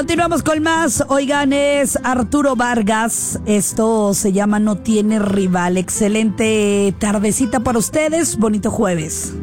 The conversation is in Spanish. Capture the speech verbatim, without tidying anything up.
Continuamos con más. Oigan, es Arturo Vargas. Esto se llama No Tiene Rival. Excelente tardecita para ustedes. Bonito jueves.